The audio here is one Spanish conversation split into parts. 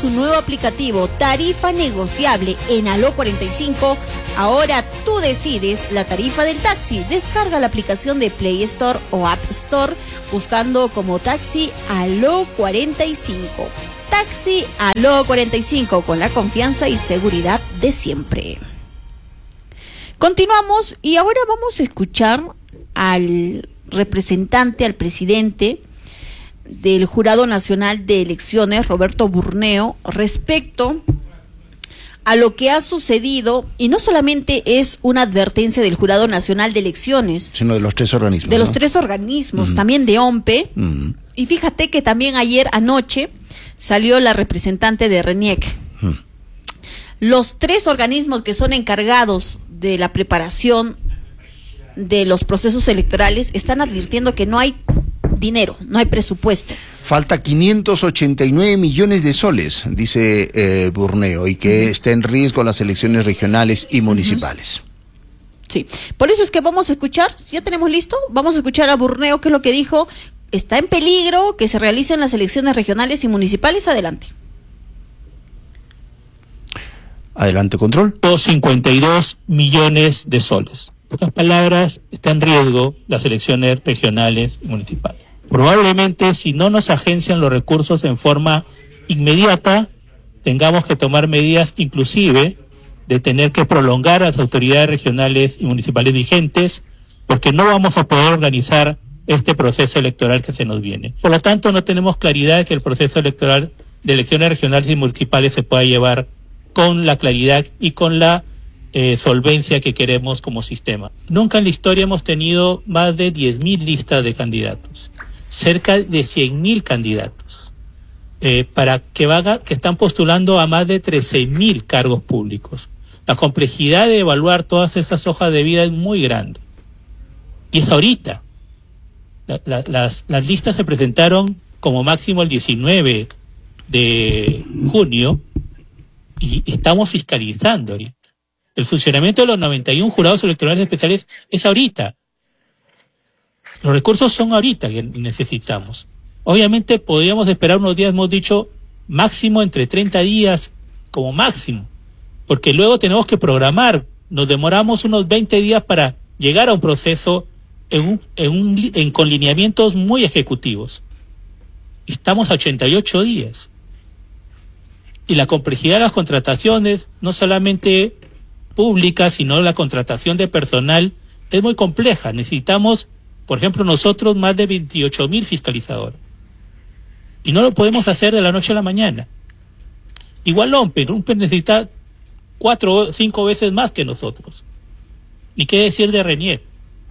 su nuevo aplicativo Tarifa Negociable en Aló 45, ahora tú decides la tarifa del taxi. Descarga la aplicación de Play Store o App Store buscando como Taxi Aló 45. Taxi Aló 45, con la confianza y seguridad de siempre. Continuamos y ahora vamos a escuchar al representante, al presidente del Jurado Nacional de Elecciones, Roberto Burneo, respecto a lo que ha sucedido, y no solamente es una advertencia del Jurado Nacional de Elecciones, sino de los tres organismos. De los tres organismos, también de OMPE, y fíjate que también ayer anoche salió la representante de RENIEC. Los tres organismos que son encargados de la preparación de los procesos electorales están advirtiendo que no hay dinero, no hay presupuesto. Falta 589 millones de soles, dice Burneo, y que está en riesgo las elecciones regionales y municipales. Sí, por eso es que vamos a escuchar, si ya tenemos listo, vamos a escuchar a Burneo, que es lo que dijo. Está en peligro que se realicen las elecciones regionales y municipales. Adelante. Adelante, control. 52 millones de soles. En pocas palabras, está en riesgo las elecciones regionales y municipales. Probablemente, si no nos agencian los recursos en forma inmediata, tengamos que tomar medidas inclusive de tener que prolongar a las autoridades regionales y municipales vigentes, porque no vamos a poder organizar este proceso electoral que se nos viene. Por lo tanto, no tenemos claridad de que el proceso electoral de elecciones regionales y municipales se pueda llevar con la claridad y con la solvencia que queremos como sistema. Nunca en la historia hemos tenido más de 10.000 listas de candidatos, cerca de 100.000 candidatos, que están postulando a más de 13.000 cargos públicos. La complejidad de evaluar todas esas hojas de vida es muy grande. Y es ahorita. Las listas se presentaron como máximo el 19 de junio y estamos fiscalizando ahorita. El funcionamiento de los 91 jurados electorales especiales es ahorita. Los recursos son ahorita que necesitamos. Obviamente podríamos esperar unos días, hemos dicho máximo entre 30 días como máximo, porque luego tenemos que programar. Nos demoramos unos 20 días para llegar a un proceso con lineamientos muy ejecutivos. Estamos a 88 días. Y la complejidad de las contrataciones, no solamente públicas, sino la contratación de personal, es muy compleja. Necesitamos, por ejemplo, nosotros más de 28.000 fiscalizadores. Y no lo podemos hacer de la noche a la mañana. Igual OMPE necesita 4 o 5 veces más que nosotros. Ni qué decir de RENIEC.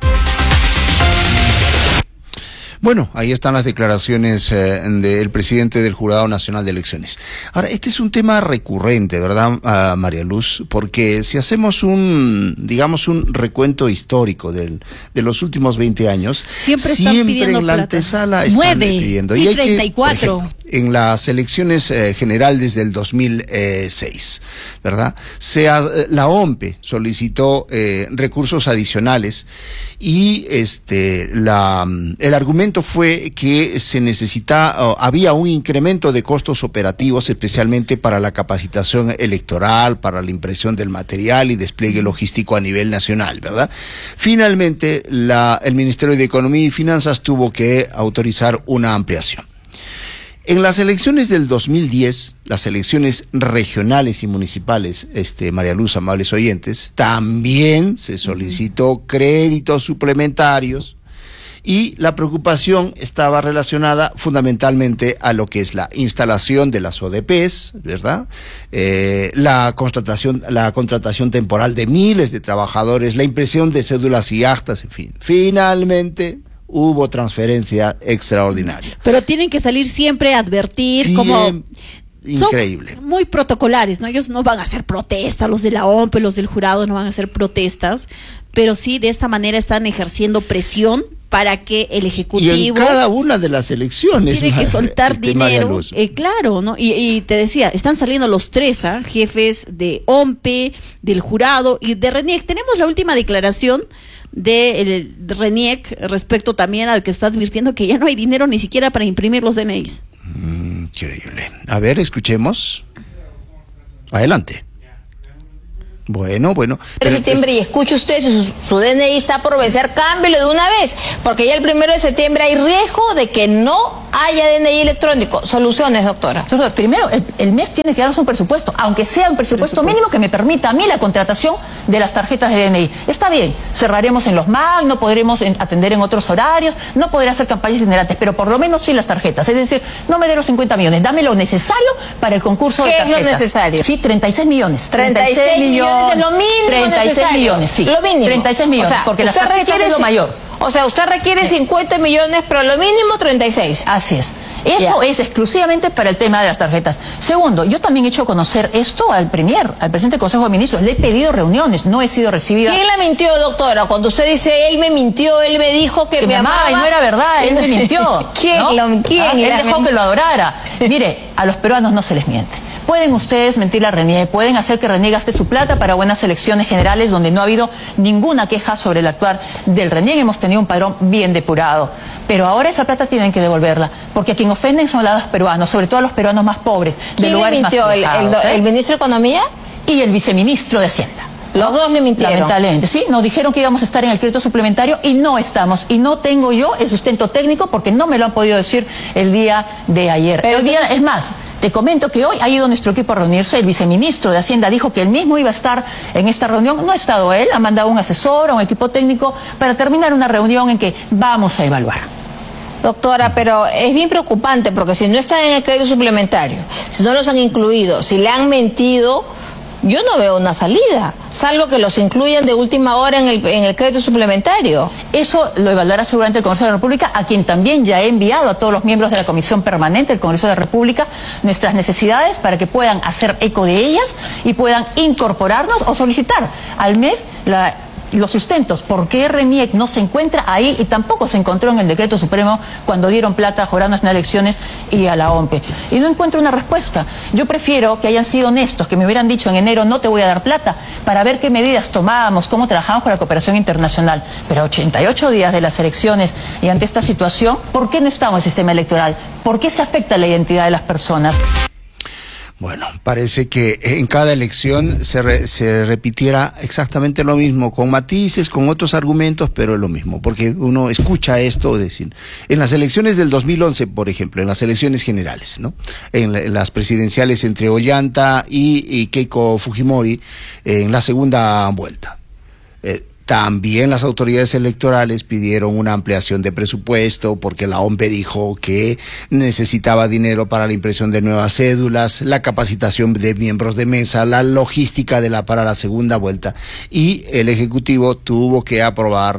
Bueno, ahí están las declaraciones del presidente del Jurado Nacional de Elecciones. Ahora, este es un tema recurrente, ¿verdad, María Luz? Porque si hacemos un recuento histórico de los últimos 20 años, siempre en la antesala están pidiendo. Y 34. Por ejemplo, en las elecciones generales del 2006, ¿verdad? La OMPE solicitó recursos adicionales y el argumento fue que había un incremento de costos operativos, especialmente para la capacitación electoral, para la impresión del material y despliegue logístico a nivel nacional, ¿verdad? Finalmente, el Ministerio de Economía y Finanzas tuvo que autorizar una ampliación. En las elecciones del 2010, las elecciones regionales y municipales, María Luz, amables oyentes, también se solicitó créditos suplementarios y la preocupación estaba relacionada fundamentalmente a lo que es la instalación de las ODPs, ¿verdad? La contratación temporal de miles de trabajadores, la impresión de cédulas y actas, en fin. Finalmente hubo transferencia extraordinaria. Pero tienen que salir siempre a advertir como... Increíble. Son muy protocolares, ¿no? Ellos no van a hacer protestas, los de la OMPE, los del jurado no van a hacer protestas, pero sí de esta manera están ejerciendo presión para que el Ejecutivo... Y en cada una de las elecciones... Tiene que soltar dinero, claro, ¿no? Y te decía, están saliendo los tres, jefes de OMPE, del jurado y de RENIEC. Tenemos la última declaración de RENIEC respecto también al que está advirtiendo que ya no hay dinero ni siquiera para imprimir los DNIs. Increíble. A ver, escuchemos. Adelante. Bueno. De septiembre, y escuche usted, su DNI está por vencer, cámbielo de una vez, porque ya el 1 de septiembre hay riesgo de que no haya DNI electrónico. Soluciones, doctora. Primero, el MEF tiene que darnos un presupuesto, aunque sea un presupuesto mínimo que me permita a mí la contratación de las tarjetas de DNI. Está bien, cerraremos en los MAC, no podremos atender en otros horarios, no podré hacer campañas itinerantes, pero por lo menos sí las tarjetas. Es decir, no me dé los 50 millones, dame lo necesario para el concurso de tarjetas. ¿Qué es lo necesario? Sí, 36 millones. 36 millones es lo mínimo 36 necesario. Millones, sí. Lo mínimo. 36 millones, o sea, porque las tarjetas es lo mayor. O sea, usted requiere 50 millones, pero lo mínimo 36. Así es. Eso es exclusivamente para el tema de las tarjetas. Segundo, yo también he hecho conocer esto al Premier, al presidente del Consejo de Ministros. Le he pedido reuniones, no he sido recibida. ¿Quién la mintió, doctora? Cuando usted dice, él me mintió, él me dijo que me amaba. Y no era verdad, él me mintió. ¿Quién? ¿No? ¿Quién? Él dejó que lo adorara. Mire, a los peruanos no se les miente. Pueden ustedes mentir a Renier, pueden hacer que Renier gaste su plata para buenas elecciones generales donde no ha habido ninguna queja sobre el actuar del Renier. Hemos tenido un padrón bien depurado. Pero ahora esa plata tienen que devolverla, porque a quien ofenden son a los peruanos, sobre todo a los peruanos más pobres, de lugares más alejados. ¿El ministro de Economía? Y el viceministro de Hacienda. Los dos le mintieron. Lamentablemente, sí, nos dijeron que íbamos a estar en el crédito suplementario y no estamos. Y no tengo yo el sustento técnico porque no me lo han podido decir el día de ayer. Pero hoy día, es más, te comento que hoy ha ido nuestro equipo a reunirse. El viceministro de Hacienda dijo que él mismo iba a estar en esta reunión. No ha estado él, ha mandado un asesor, a un equipo técnico para terminar una reunión en que vamos a evaluar. Doctora, pero es bien preocupante porque si no están en el crédito suplementario, si no los han incluido, si le han mentido, yo no veo una salida, salvo que los incluyan de última hora en el crédito suplementario. Eso lo evaluará seguramente el Congreso de la República, a quien también ya he enviado a todos los miembros de la Comisión Permanente del Congreso de la República nuestras necesidades para que puedan hacer eco de ellas y puedan incorporarnos o solicitar al MEF los sustentos. ¿Por qué RENIEC no se encuentra ahí y tampoco se encontró en el decreto supremo cuando dieron plata a Jurado Nacional de Elecciones y a la OMPE? Y no encuentro una respuesta. Yo prefiero que hayan sido honestos, que me hubieran dicho en enero no te voy a dar plata, para ver qué medidas tomábamos, cómo trabajamos con la cooperación internacional. Pero a 88 días de las elecciones y ante esta situación, ¿por qué no estamos en el sistema electoral? ¿Por qué se afecta la identidad de las personas? Bueno, parece que en cada elección se repitiera exactamente lo mismo, con matices, con otros argumentos, pero es lo mismo, porque uno escucha esto, decir, en las elecciones del 2011, por ejemplo, en las elecciones generales, ¿no? En las presidenciales entre Ollanta y Keiko Fujimori, en la segunda vuelta. También las autoridades electorales pidieron una ampliación de presupuesto porque la OMPE dijo que necesitaba dinero para la impresión de nuevas cédulas, la capacitación de miembros de mesa, la logística para la segunda vuelta, y el Ejecutivo tuvo que aprobar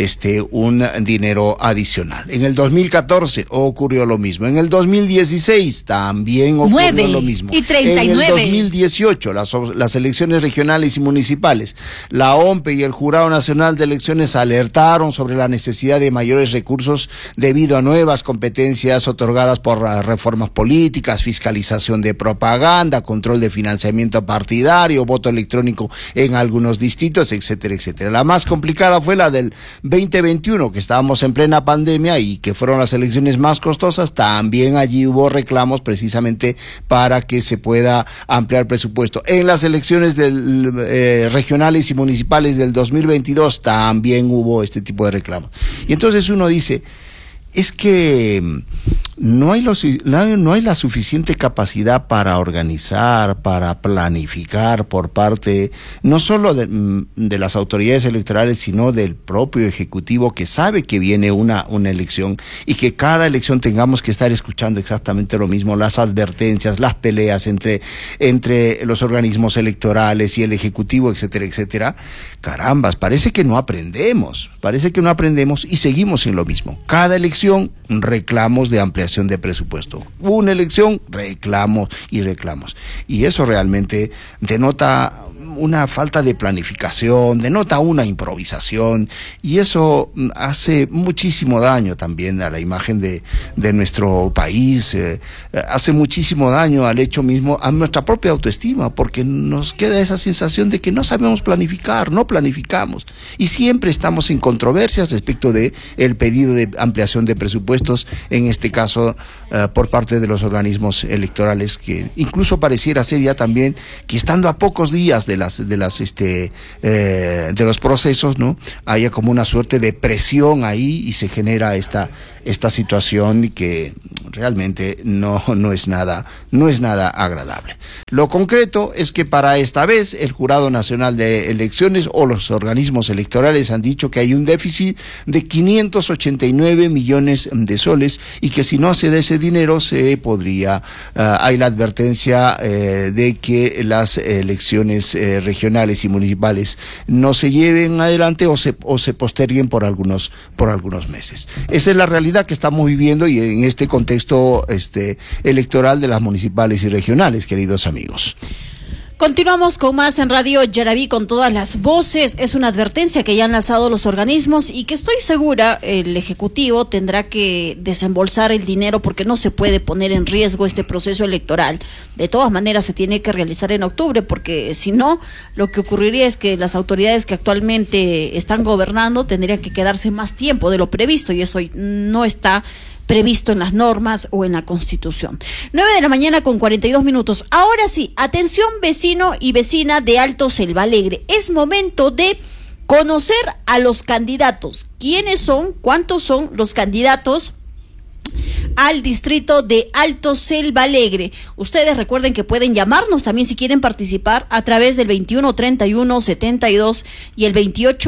un dinero adicional. En el 2014 ocurrió lo mismo, en el 2016 también ocurrió lo mismo. 9:39. En el 2018 las elecciones regionales y municipales, la OMPE y el Jurado Nacional de Elecciones alertaron sobre la necesidad de mayores recursos debido a nuevas competencias otorgadas por las reformas políticas, fiscalización de propaganda, control de financiamiento partidario, voto electrónico en algunos distritos, etcétera, etcétera. La más complicada fue la del 2021, que estábamos en plena pandemia y que fueron las elecciones más costosas. También allí hubo reclamos precisamente para que se pueda ampliar presupuesto. En las elecciones regionales y municipales del 2022 también hubo este tipo de reclamos. Y entonces uno dice, es que no hay la suficiente capacidad para organizar, para planificar por parte no solo de las autoridades electorales, sino del propio Ejecutivo, que sabe que viene una elección y que cada elección tengamos que estar escuchando exactamente lo mismo, las advertencias, las peleas entre los organismos electorales y el Ejecutivo, etcétera, etcétera. Carambas, parece que no aprendemos y seguimos en lo mismo. Cada elección, reclamos de ampliación de presupuesto. Una elección, reclamos y reclamos. Y eso realmente denota una falta de planificación, denota una improvisación, y eso hace muchísimo daño también a la imagen de nuestro país, hace muchísimo daño al hecho mismo, a nuestra propia autoestima, porque nos queda esa sensación de que no sabemos planificar, no planificamos, y siempre estamos en controversias respecto de el pedido de ampliación de presupuestos, en este caso caso por parte de los organismos electorales, que incluso pareciera ser ya también que estando a pocos días de los procesos, ¿no?, haya como una suerte de presión ahí y se genera esta situación que realmente no es nada agradable. Lo concreto es que para esta vez el Jurado Nacional de Elecciones o los organismos electorales han dicho que hay un déficit de 589 millones de soles y que si no se da ese dinero se podría, hay la advertencia de que las elecciones regionales y municipales no se lleven adelante o se posterguen por algunos meses. Esa es la realidad que estamos viviendo y en este contexto electoral de las municipales y regionales, queridos amigos. Continuamos con más en Radio Yaraví con todas las voces. Es una advertencia que ya han lanzado los organismos y que estoy segura el Ejecutivo tendrá que desembolsar el dinero porque no se puede poner en riesgo este proceso electoral. De todas maneras se tiene que realizar en octubre porque si no, lo que ocurriría es que las autoridades que actualmente están gobernando tendrían que quedarse más tiempo de lo previsto y eso no está previsto en las normas o en la Constitución. 9:42 a.m. Ahora sí, atención vecino y vecina de Alto Selva Alegre. Es momento de conocer a los candidatos. ¿Quiénes son? ¿Cuántos son los candidatos al distrito de Alto Selva Alegre? Ustedes recuerden que pueden llamarnos también si quieren participar a través del 2131-72 y el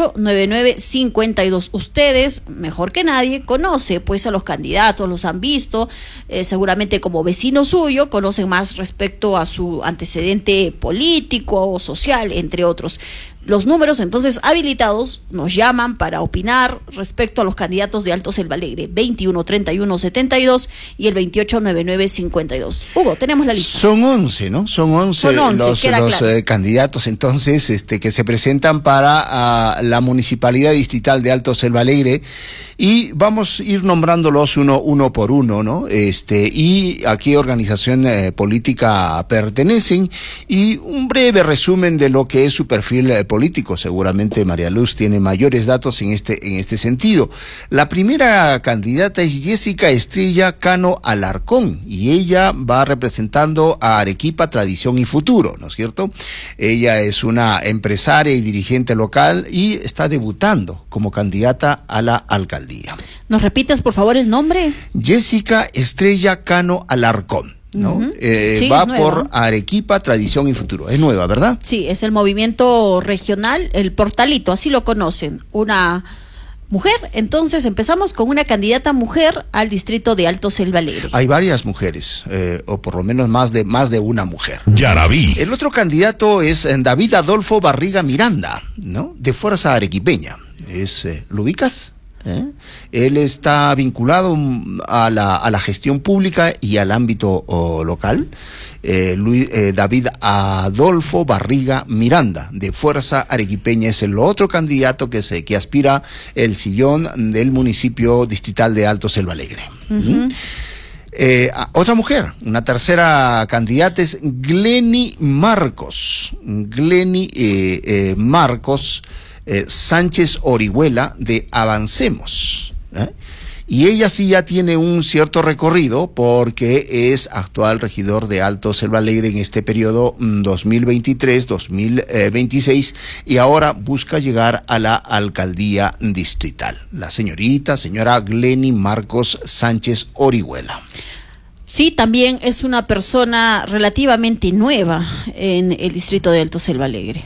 2899-52. Ustedes, mejor que nadie, conoce pues a los candidatos, los han visto, seguramente como vecino suyo, conocen más respecto a su antecedente político o social, entre otros. Los números entonces habilitados nos llaman para opinar respecto a los candidatos de Alto Selva Alegre, 2131-72 y el 2899-52. Hugo, tenemos la lista. Son 11, ¿no? Son 11 los candidatos entonces que se presentan para la Municipalidad Distrital de Alto Selva Alegre. Y vamos a ir nombrándolos uno por uno, ¿no? Y a qué organización política pertenecen y un breve resumen de lo que es su perfil político. Seguramente María Luz tiene mayores datos en este sentido. La primera candidata es Jessica Estrella Cano Alarcón y ella va representando a Arequipa Tradición y Futuro, ¿no es cierto? Ella es una empresaria y dirigente local y está debutando como candidata a la alcaldía. ¿Nos repites, por favor, el nombre? Jessica Estrella Cano Alarcón, ¿no? Sí, va por Arequipa, Tradición y Futuro. Es nueva, ¿verdad? Sí, es el movimiento regional, el Portalito, así lo conocen. Una mujer, entonces empezamos con una candidata mujer al distrito de Alto Selva Alegre. Hay varias mujeres, o por lo menos más de una mujer. Yaraví. El otro candidato es David Adolfo Barriga Miranda, ¿no? De Fuerza Arequipeña. ¿Lo ubicas? Él está vinculado a la gestión pública y al ámbito local. David Adolfo Barriga Miranda, de Fuerza Arequipeña, es el otro say que aspira el sillón del municipio distrital de Alto Selva Alegre. Otra mujer, una tercera candidata es Glenny Marcos. Marcos Sánchez Orihuela, de Avancemos, y ella sí ya tiene un cierto recorrido porque es actual regidor de Alto Selva Alegre en este periodo 2023-2026 y ahora busca llegar a la alcaldía distrital. La señora Glenny Marcos Sánchez Orihuela. Sí, también es una persona relativamente nueva en el distrito de Alto Selva Alegre.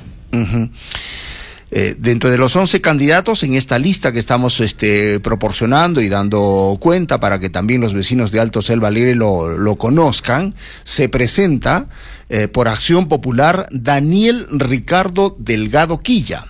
Dentro de los 11 candidatos en esta lista que estamos proporcionando y dando cuenta para que también los vecinos de Alto Selva Alegre lo conozcan, se presenta por Acción Popular Daniel Ricardo Delgado Quilla.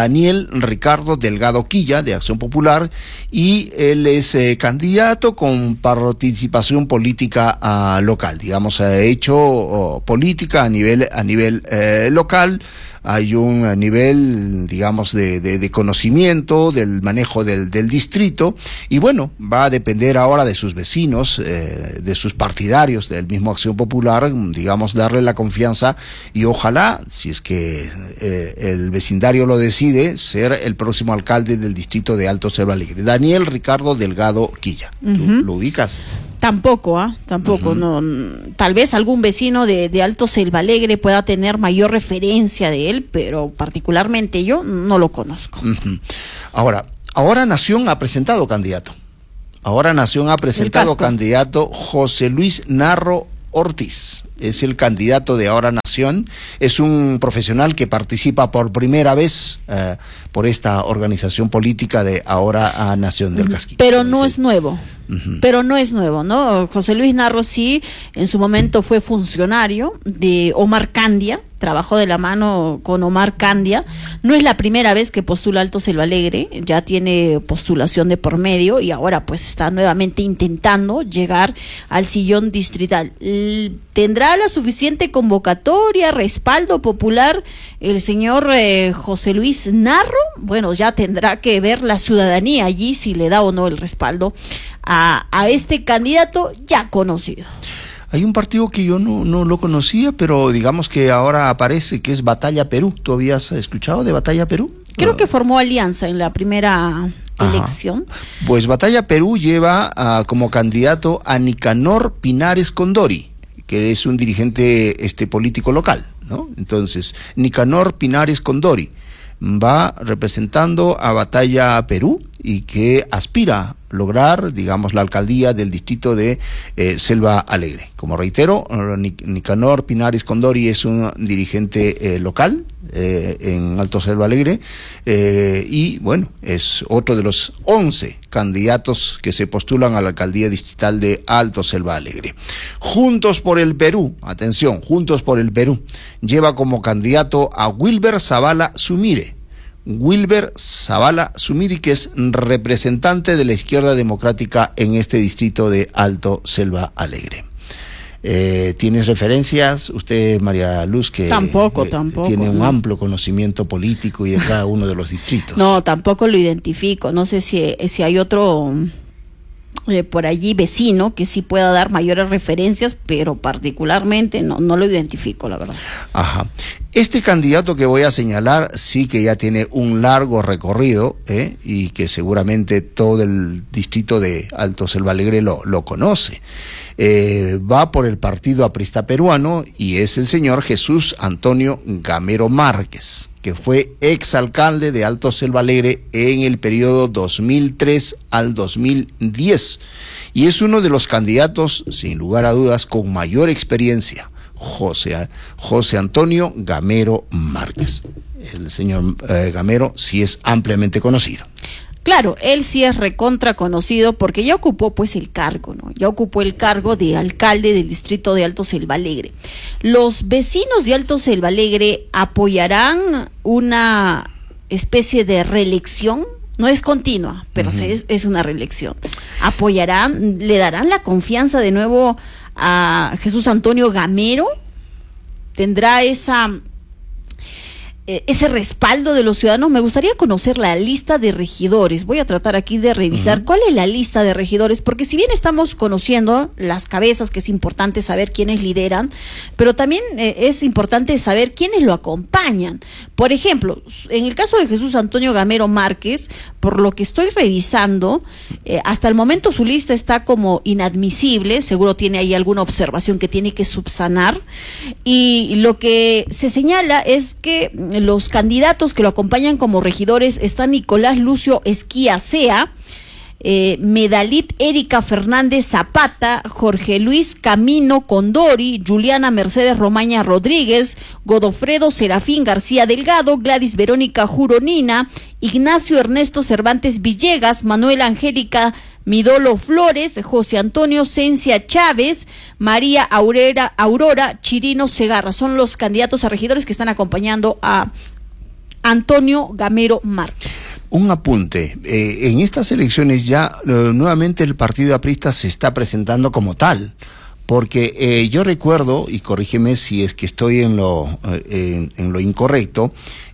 De Acción Popular, y él es candidato con participación política local, digamos, ha hecho política a nivel local. Hay un nivel, digamos, de conocimiento del manejo del distrito, y bueno, va a depender ahora de sus vecinos, de sus partidarios del mismo Acción Popular, digamos, darle la confianza y ojalá, si es que el vecindario lo decide, ser el próximo alcalde del distrito de Alto Selva Alegre. Daniel Ricardo Delgado Quilla. ¿Lo ubicas? Tampoco, tampoco, no. Tal vez algún vecino de Alto Selva Alegre pueda tener mayor referencia de él, pero particularmente yo no lo conozco. Ahora Nación ha presentado candidato. Ahora Nación ha presentado candidato José Luis Narro Ortiz. Es el candidato de Ahora Nación. Es un profesional que participa por primera vez por esta organización política de Ahora Nación del Casquito. Pero no es nuevo. Pero no es nuevo, ¿no? José Luis Narro sí, en su momento fue funcionario de Omar Candia, trabajó de la mano con Omar Candia. No es la primera vez que postula Alto Selva Alegre, ya tiene postulación de por medio y ahora pues está nuevamente intentando llegar al sillón distrital. ¿Tendrá la suficiente convocatoria, respaldo popular el señor José Luis Narro? Bueno, ya tendrá que ver la ciudadanía allí si le da o no el respaldo a este candidato ya conocido. Hay un partido que yo no lo conocía, pero digamos que ahora aparece, que es Batalla Perú. ¿Tú habías escuchado de Batalla Perú? Creo que formó alianza en la primera elección. Pues Batalla Perú lleva como candidato a Nicanor Pinares Condori, que es un dirigente político local, ¿no? Entonces, Nicanor Pinares Condori va representando a Batalla Perú y que aspira a lograr, digamos, la alcaldía del distrito de Selva Alegre. Como reitero, Nicanor Pinares Condori es un dirigente local en Alto Selva Alegre y bueno, es otro de los 11 candidatos que se postulan a la alcaldía distrital de Alto Selva Alegre. Juntos por el Perú, atención, Juntos por el Perú, lleva como candidato a Wilber Zavala Sumire. Wilber Zavala Sumiri, que es representante de la izquierda democrática en este distrito de Alto Selva Alegre. ¿Tienes referencias? Usted, María Luz, que tampoco tiene un amplio conocimiento político y de cada uno de los distritos. No, tampoco lo identifico. No sé si hay otro por allí vecino que sí pueda dar mayores referencias, pero particularmente no lo identifico, la verdad. Ajá. Este candidato que voy a señalar sí que ya tiene un largo recorrido y que seguramente todo el distrito de Alto Selva Alegre lo conoce. Va por el Partido Aprista Peruano y es el señor Jesús Antonio Gamero Márquez, que fue exalcalde de Alto Selva Alegre en el periodo 2003 al 2010 y es uno de los candidatos, sin lugar a dudas, con mayor experiencia. José Antonio Gamero Márquez. El señor Gamero sí es ampliamente conocido. Claro, él sí es recontra conocido porque ya ocupó pues el cargo, ¿no? Ya ocupó el cargo de alcalde del distrito de Alto Selva Alegre. Los vecinos de Alto Selva Alegre apoyarán una especie de reelección. No es continua, pero es una reelección. Apoyarán, le darán la confianza de nuevo a Jesús Antonio Gamero. Tendrá ese respaldo de los ciudadanos. Me gustaría conocer la lista de regidores. Voy a tratar aquí de revisar cuál es la lista de regidores, porque si bien estamos conociendo las cabezas, que es importante saber quiénes lideran, pero también es importante saber quiénes lo acompañan. Por ejemplo, en el caso de Jesús Antonio Gamero Márquez, por lo que estoy revisando, hasta el momento su lista está como inadmisible. Seguro tiene ahí alguna observación que tiene que subsanar, y lo que se señala es que los candidatos que lo acompañan como regidores están Nicolás Lucio Esquía Sea, Medalit Erika Fernández Zapata, Jorge Luis Camino Condori, Juliana Mercedes Romaña Rodríguez, Godofredo Serafín García Delgado, Gladys Verónica Juronina, Ignacio Ernesto Cervantes Villegas, Manuel Angélica Midolo Flores, José Antonio Cencia Chávez, María Aurora Chirino Segarra. Son los candidatos a regidores que están acompañando a Antonio Gamero Márquez. Un apunte, en estas elecciones ya nuevamente el Partido Aprista se está presentando como tal, porque yo recuerdo, y corrígeme si es que estoy en lo incorrecto,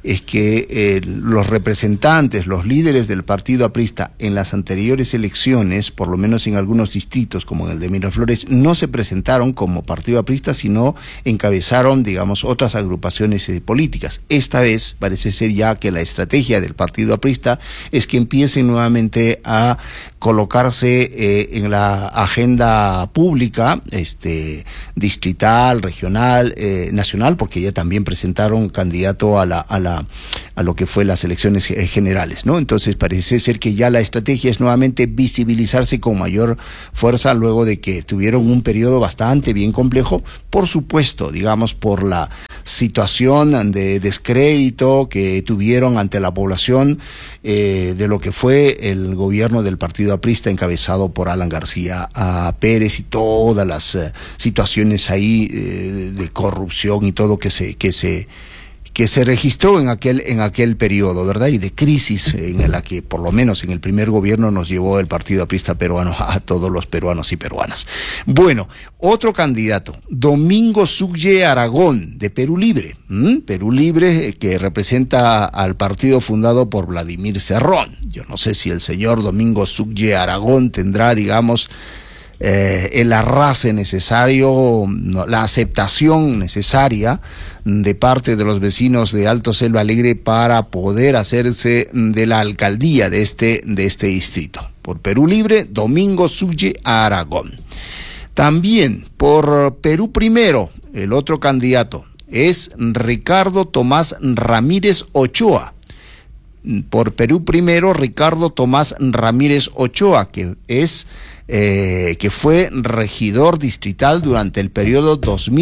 es que los representantes, los líderes del partido aprista en las anteriores elecciones, por lo menos en algunos distritos como en el de Miraflores, no se presentaron como partido aprista, sino encabezaron, digamos, otras agrupaciones políticas. Esta vez parece ser ya que la estrategia del partido aprista es que empiecen nuevamente a colocarse en la agenda pública, distrital, regional, nacional, porque ya también presentaron candidato a lo que fue las elecciones generales, ¿no? Entonces parece ser que ya la estrategia es nuevamente visibilizarse con mayor fuerza luego de que tuvieron un periodo bastante bien complejo, por supuesto, digamos, por la situación de descrédito que tuvieron ante la población de lo que fue el gobierno del partido aprista encabezado por Alan García Pérez y todas las situaciones ahí de corrupción y todo que se registró en aquel periodo, ¿verdad? Y de crisis en la que, por lo menos en el primer gobierno, nos llevó el partido aprista peruano a todos los peruanos y peruanas. Bueno, otro candidato, Domingo Sucre Aragón, de Perú Libre. Perú Libre, que representa al partido fundado por Vladimir Cerrón. Yo no sé si el señor Domingo Sucre Aragón tendrá, digamos, el arrastre necesario, la aceptación necesaria de parte de los vecinos de Alto Selva Alegre para poder hacerse de la alcaldía de este distrito. Por Perú Libre, Domingo Sucre Aragón. También por Perú Primero, el otro candidato es Ricardo Tomás Ramírez Ochoa. Por Perú Primero, Ricardo Tomás Ramírez Ochoa, que fue regidor distrital durante el periodo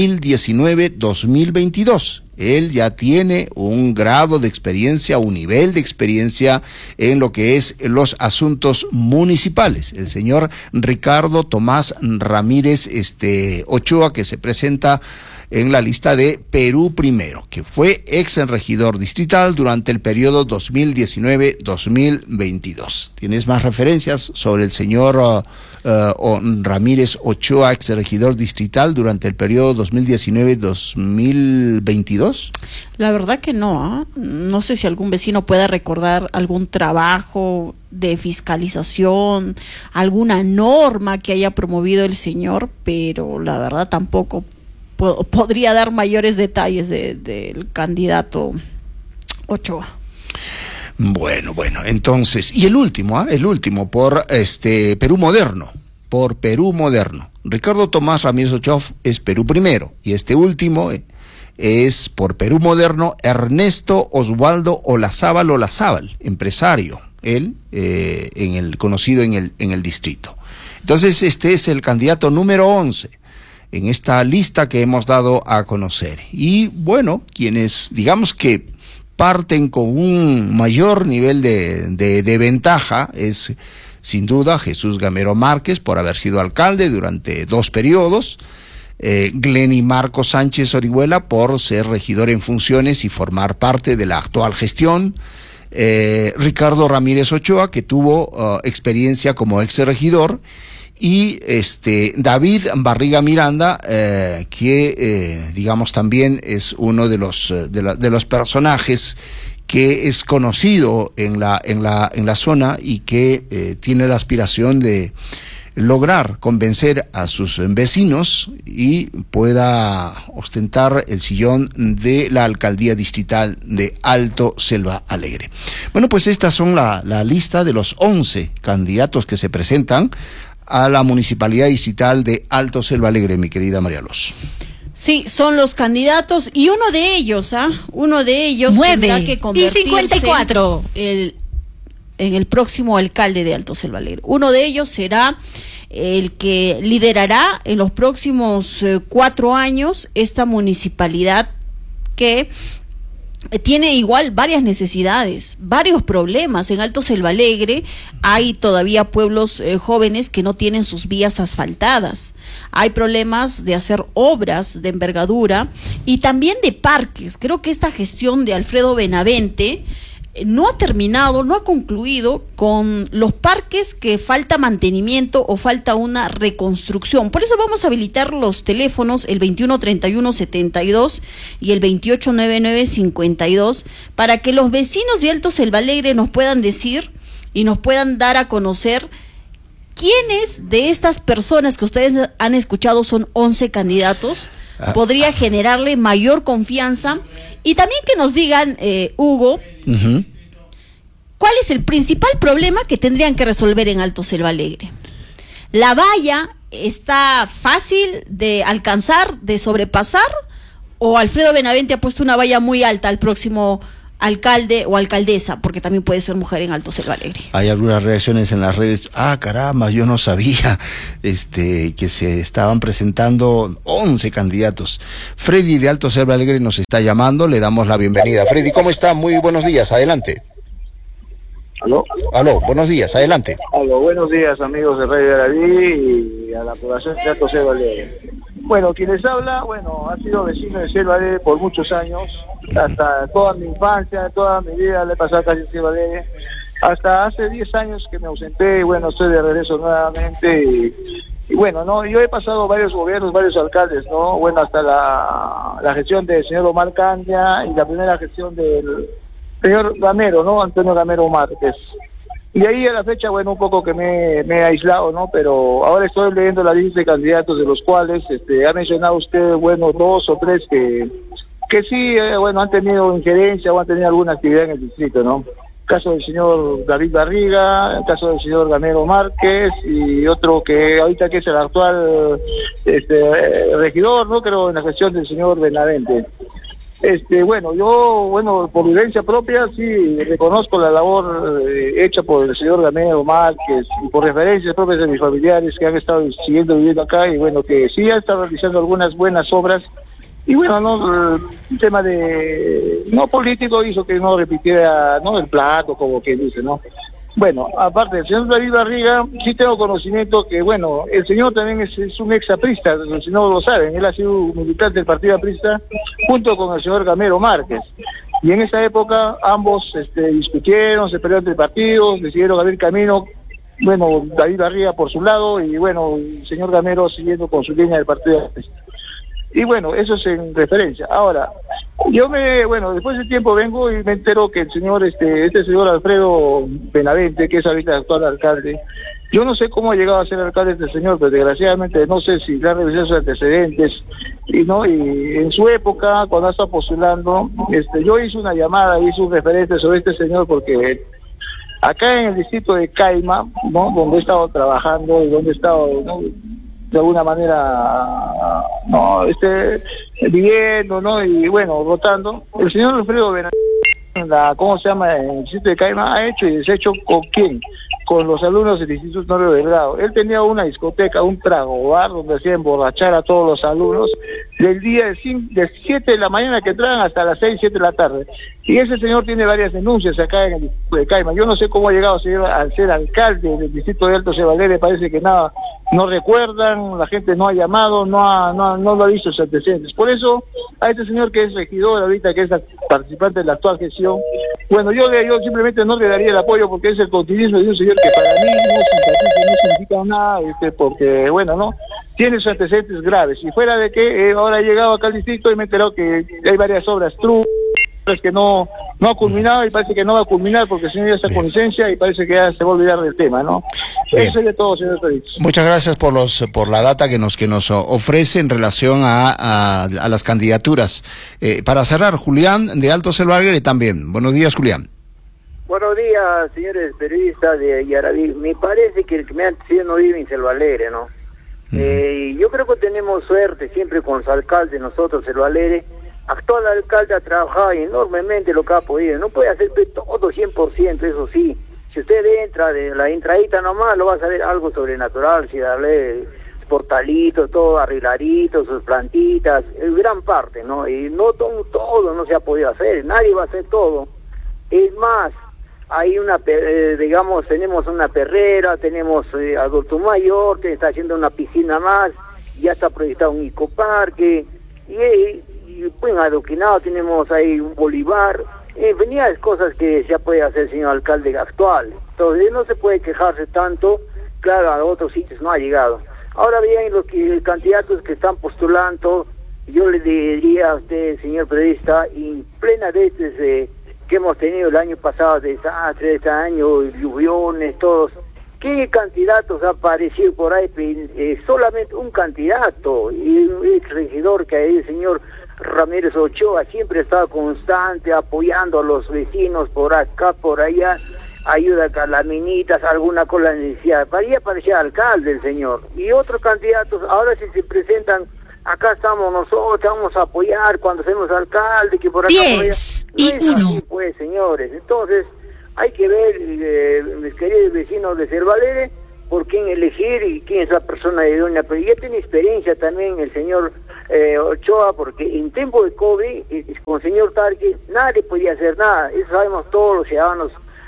2019-2022. Él ya tiene un grado de experiencia, un nivel de experiencia en lo que es los asuntos municipales. El señor Ricardo Tomás Ramírez Ochoa, que se presenta en la lista de Perú Primero, que fue ex regidor distrital durante el periodo 2019-2022. ¿Tienes más referencias sobre el señor Ramírez Ochoa, ex regidor distrital durante el periodo 2019-2022? La verdad que no, no sé si algún vecino pueda recordar algún trabajo de fiscalización, alguna norma que haya promovido el señor, pero la verdad tampoco podría dar mayores detalles del candidato Ochoa. Bueno, entonces, y el último por Perú Moderno, Ricardo Tomás Ramírez Ochoa es Perú Primero, y este último es por Perú Moderno, Ernesto Oswaldo Olazábal, empresario, él conocido en el distrito. Entonces este es el candidato número 11 en esta lista que hemos dado a conocer. Y bueno, quienes digamos que parten con un mayor nivel de ventaja es sin duda Jesús Gamero Márquez, por haber sido alcalde durante 2 periodos, Glenny Marco Sánchez Orihuela por ser regidor en funciones y formar parte de la actual gestión, Ricardo Ramírez Ochoa, que tuvo experiencia como ex regidor, y David Barriga Miranda, que digamos también es uno de los personajes que es conocido en la zona y que tiene la aspiración de lograr convencer a sus vecinos y pueda ostentar el sillón de la alcaldía distrital de Alto Selva Alegre. Bueno, pues estas son la lista de los 11 candidatos que se presentan a la municipalidad distrital de Alto Selva Alegre, mi querida María Luz. Sí, son los candidatos y uno de ellos tendrá que convertirse 54 en el próximo alcalde de Alto Selva Alegre. Uno de ellos será el que liderará en los próximos 4 años esta municipalidad, que tiene igual varias necesidades, varios problemas. En Alto Selva Alegre hay todavía pueblos jóvenes que no tienen sus vías asfaltadas. Hay problemas de hacer obras de envergadura y también de parques. Creo que esta gestión de Alfredo Benavente no ha terminado, no ha concluido con los parques que falta mantenimiento o falta una reconstrucción. Por eso vamos a habilitar los teléfonos, el 213172 y el 289952, para que los vecinos de Alto Selva Alegre nos puedan decir y nos puedan dar a conocer quiénes de estas personas que ustedes han escuchado, son 11 candidatos, podría generarle mayor confianza. Y también que nos digan, Hugo, ¿cuál es el principal problema que tendrían que resolver en Alto Selva Alegre? ¿La valla está fácil de alcanzar, de sobrepasar? ¿O Alfredo Benavente ha puesto una valla muy alta al próximo alcalde o alcaldesa, porque también puede ser mujer en Alto Selva Alegre? Hay algunas reacciones en las redes. Caramba, yo no sabía que se estaban presentando 11 candidatos. Freddy de Alto Selva Alegre nos está llamando, le damos la bienvenida. Freddy, ¿cómo está? Muy buenos días, adelante. Aló, buenos días, adelante. Aló, buenos días, amigos de Radio Araví y a la población de Alto Selva Alegre. Bueno, quien les habla, ha sido vecino de Selva Alegre por muchos años, hasta toda mi infancia, toda mi vida le he pasado casi en Selva Alegre, hasta hace 10 años que me ausenté, estoy de regreso nuevamente y yo he pasado varios gobiernos, varios alcaldes, hasta la gestión del señor Omar Candia y la primera gestión del señor Gamero, Antonio Gamero Márquez. Y de ahí a la fecha, un poco que me he aislado, pero ahora estoy leyendo la lista de candidatos, de los cuales ha mencionado usted, 2 o 3 que sí, han tenido injerencia o han tenido alguna actividad en el distrito, El caso del señor David Barriga, el caso del señor Gamero Márquez y otro que ahorita que es el actual regidor, creo, en la gestión del señor Benavente. Yo, por vivencia propia, sí reconozco la labor hecha por el señor Gamero Márquez y por referencias propias de mis familiares que han estado viviendo acá y que sí ha estado realizando algunas buenas obras. Y el tema no político hizo que no repitiera, el plato, como que dice, aparte del señor David Barriga, sí tengo conocimiento que, el señor también es un ex-aprista, si no lo saben, él ha sido militante del partido aprista junto con el señor Gamero Márquez. Y en esa época ambos discutieron, se pelearon entre partidos, decidieron abrir camino, David Barriga por su lado y, el señor Gamero siguiendo con su línea del partido aprista. Y eso es en referencia. Ahora, yo después de tiempo vengo y me entero que el señor, este señor Alfredo Benavente, que es ahorita el actual alcalde, yo no sé cómo ha llegado a ser alcalde este señor, pero desgraciadamente no sé si le ha revisado sus antecedentes, y en su época, cuando estaba postulando, yo hice una llamada, hice un referente sobre este señor, porque acá en el distrito de Caima, donde he estado trabajando y donde he estado, de alguna manera, viviendo, y rotando, el señor Alfredo Benavente, en el distrito de Caima, ha hecho y deshecho ¿con quién? Con los alumnos del Instituto Norio Delgado. Él tenía una discoteca, un trago bar, donde hacía emborrachar a todos los alumnos, del día de 7 de la mañana que entraban hasta las 6, 7 de la tarde. Y ese señor tiene varias denuncias acá en el distrito de Caima. Yo no sé cómo ha llegado a ser alcalde del distrito de Alto Selva Alegre, parece que nada, no recuerdan, la gente no ha llamado, no lo ha visto sus antecedentes. Por eso, a este señor que es regidor ahorita, que es participante de la actual gestión, yo simplemente no le daría el apoyo, porque es el continuismo de un señor que para mí no significa nada, porque, tiene sus antecedentes graves. Y fuera de que ahora he llegado acá al distrito y me he enterado que hay varias obras que no ha culminado y parece que no va a culminar porque el señor ya está con licencia y parece que ya se va a olvidar del tema, Eso es de todo, señor Félix. Muchas gracias por la data que nos ofrece en relación a las candidaturas. Para cerrar, Julián de Alto Selva Alegre también. Buenos días, Julián. Buenos días, señores periodistas de Yaraví. Me parece que el que me antecedido no vive en Selva Alegre, yo creo que tenemos suerte siempre con los alcaldes, nosotros, Selva Alegre. Actual alcalde ha trabajado enormemente lo que ha podido. No puede hacer todo 100%, eso sí. Si usted entra de la entradita nomás, lo va a saber algo sobrenatural, si darle portalitos, todo arregladitos, sus plantitas, gran parte, Y no todo no se ha podido hacer, nadie va a hacer todo. Es más, hay tenemos una perrera, tenemos adulto mayor que está haciendo una piscina más, ya está proyectado un ecoparque, y pues en Adoquinado tenemos ahí un Bolívar. infinidad de cosas que ya puede hacer el señor alcalde actual. Entonces no se puede quejarse tanto, claro, a otros sitios no ha llegado. Ahora bien, los candidatos que están postulando, yo le diría a usted, señor periodista, en plena veces que hemos tenido el año pasado, desastre de este año, lluviones, todos, ¿qué candidatos ha aparecido por ahí? Solamente un candidato, y un ex regidor que es el señor Ramírez Ochoa, siempre ha estado constante, apoyando a los vecinos por acá, por allá, ayuda a las minitas, alguna con la necesidad. Para parecía alcalde el señor. Y otros candidatos, ahora si se presentan, acá estamos nosotros, vamos a apoyar cuando seamos alcalde, que por acá... 10:01. Pues, señores, entonces hay que ver, mis queridos vecinos de Cervalere, por quién elegir y quién es la persona idónea. Pero ya tiene experiencia también el señor Ochoa, porque en tiempo de COVID, con el señor Tarque, nadie podía hacer nada. Eso sabemos todos los ciudadanos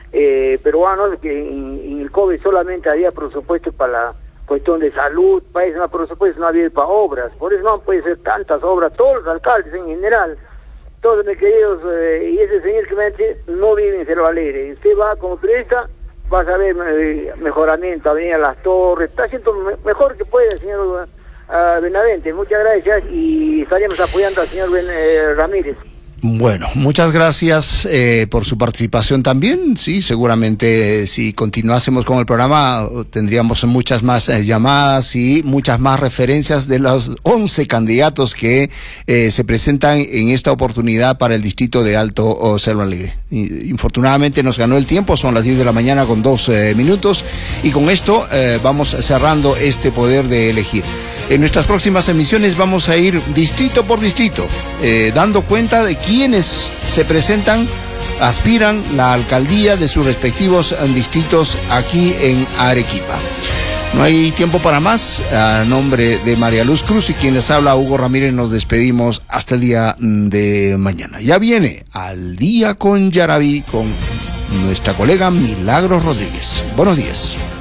peruanos, que en el COVID solamente había presupuesto para la cuestión de salud, para eso no, presupuesto no había para obras. Por eso no puede ser tantas obras, todos los alcaldes en general. Todos mis queridos, y ese señor que me dice, no vive en Cervalere. Usted va como periodista, vas a ver mejoramiento, Avenida Las Torres, está haciendo mejor que puede, señor Benavente. Muchas gracias y estaremos apoyando al señor Ramírez. Bueno, muchas gracias por su participación también. Sí, seguramente si continuásemos con el programa tendríamos muchas más llamadas y muchas más referencias de los 11 candidatos que se presentan en esta oportunidad para el distrito de Alto Cervalere. Infortunadamente nos ganó el tiempo, son las 10 de la mañana con 2 minutos y con esto vamos cerrando este poder de elegir. En nuestras próximas emisiones vamos a ir distrito por distrito, dando cuenta de quienes se presentan, aspiran la alcaldía de sus respectivos distritos aquí en Arequipa. No hay tiempo para más. A nombre de María Luz Cruz y quien les habla, Hugo Ramírez, nos despedimos hasta el día de mañana. Ya viene Al Día con Yaraví con nuestra colega Milagros Rodríguez. Buenos días.